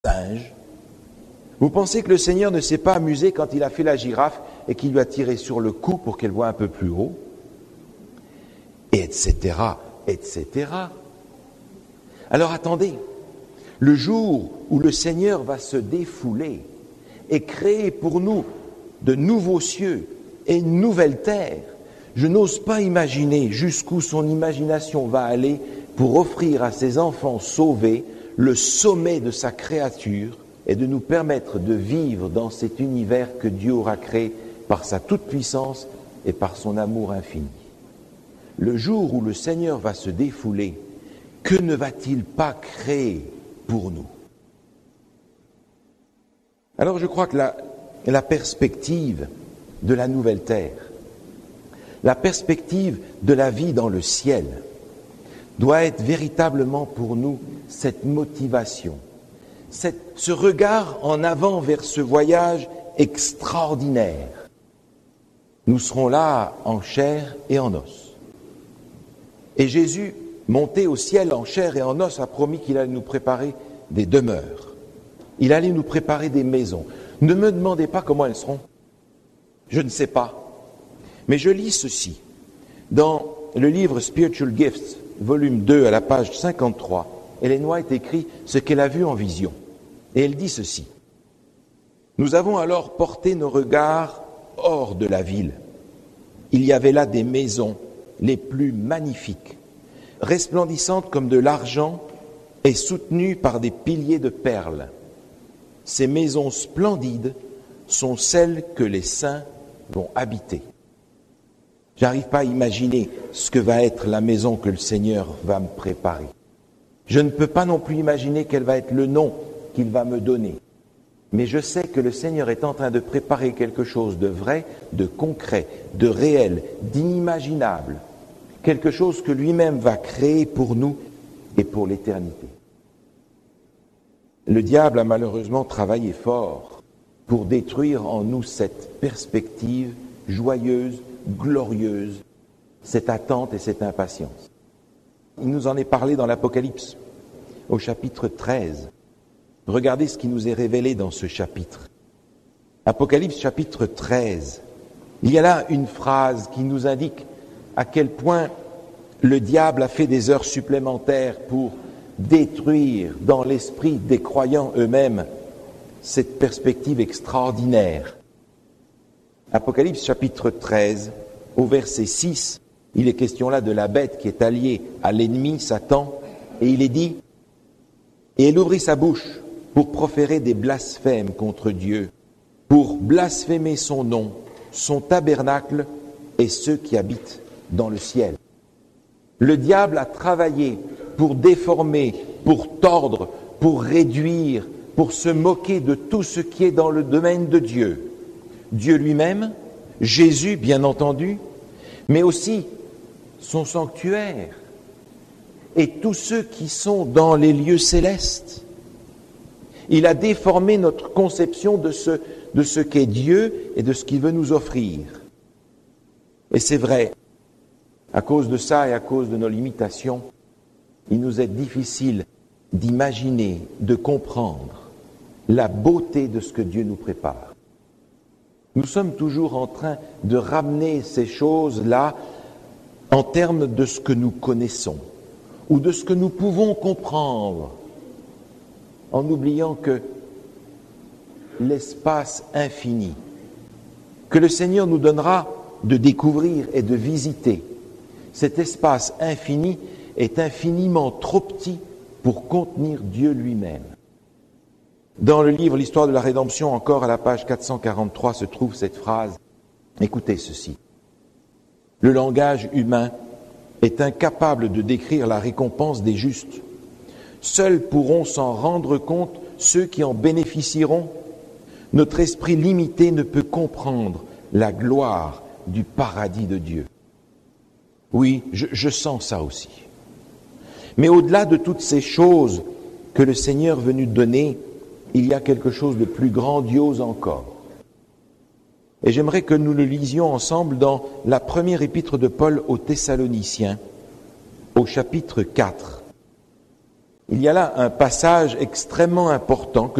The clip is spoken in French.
singe. Vous pensez que le Seigneur ne s'est pas amusé quand il a fait la girafe et qu'il lui a tiré sur le cou pour qu'elle voie un peu plus haut, etc., etc. Alors attendez, le jour où le Seigneur va se défouler et créer pour nous de nouveaux cieux et une nouvelle terre, je n'ose pas imaginer jusqu'où son imagination va aller pour offrir à ses enfants sauvés le sommet de sa créature et de nous permettre de vivre dans cet univers que Dieu aura créé par sa toute-puissance et par son amour infini. Le jour où le Seigneur va se défouler, que ne va-t-il pas créer pour nous? Alors je crois que la perspective de la nouvelle terre, la perspective de la vie dans le ciel, doit être véritablement pour nous cette motivation, ce regard en avant vers ce voyage extraordinaire. Nous serons là en chair et en os. Et Jésus, monté au ciel en chair et en os, a promis qu'il allait nous préparer des demeures. Il allait nous préparer des maisons. Ne me demandez pas comment elles seront. Je ne sais pas. Mais je lis ceci dans le livre Spiritual Gifts, volume 2, à la page 53. Ellen White écrit ce qu'elle a vu en vision. Et elle dit ceci. Nous avons alors porté nos regards hors de la ville. Il y avait là des maisons les plus magnifiques, resplendissantes comme de l'argent et soutenues par des piliers de perles. Ces maisons splendides sont celles que les saints vont habiter. J'arrive pas à imaginer ce que va être la maison que le Seigneur va me préparer. Je ne peux pas non plus imaginer quel va être le nom qu'il va me donner. Mais je sais que le Seigneur est en train de préparer quelque chose de vrai, de concret, de réel, d'inimaginable. Quelque chose que lui-même va créer pour nous et pour l'éternité. Le diable a malheureusement travaillé fort pour détruire en nous cette perspective joyeuse, glorieuse, cette attente et cette impatience. Il nous en est parlé dans l'Apocalypse, au chapitre 13. Regardez ce qui nous est révélé dans ce chapitre. Apocalypse chapitre 13. Il y a là une phrase qui nous indique à quel point le diable a fait des heures supplémentaires pour détruire dans l'esprit des croyants eux-mêmes cette perspective extraordinaire. Apocalypse chapitre 13, au verset 6, il est question là de la bête qui est alliée à l'ennemi, Satan, et il est dit « Et elle ouvrit sa bouche pour proférer des blasphèmes contre Dieu, pour blasphémer son nom, son tabernacle et ceux qui habitent dans le ciel. » Le diable a travaillé pour déformer, pour tordre, pour réduire, pour se moquer de tout ce qui est dans le domaine de Dieu. Dieu lui-même, Jésus bien entendu, mais aussi son sanctuaire et tous ceux qui sont dans les lieux célestes. Il a déformé notre conception de ce qu'est Dieu et de ce qu'il veut nous offrir. Et c'est vrai, à cause de ça et à cause de nos limitations, il nous est difficile d'imaginer, de comprendre la beauté de ce que Dieu nous prépare. Nous sommes toujours en train de ramener ces choses-là en termes de ce que nous connaissons ou de ce que nous pouvons comprendre, en oubliant que l'espace infini, que le Seigneur nous donnera de découvrir et de visiter, cet espace infini est infiniment trop petit pour contenir Dieu lui-même. Dans le livre L'Histoire de la Rédemption, encore à la page 443, se trouve cette phrase. Écoutez ceci. Le langage humain est incapable de décrire la récompense des justes. Seuls pourront s'en rendre compte ceux qui en bénéficieront. Notre esprit limité ne peut comprendre la gloire du paradis de Dieu. Oui, je sens ça aussi. Mais au-delà de toutes ces choses que le Seigneur veut nous donner, il y a quelque chose de plus grandiose encore. Et j'aimerais que nous le lisions ensemble dans la première épître de Paul aux Thessaloniciens, au chapitre 4. Il y a là un passage extrêmement important que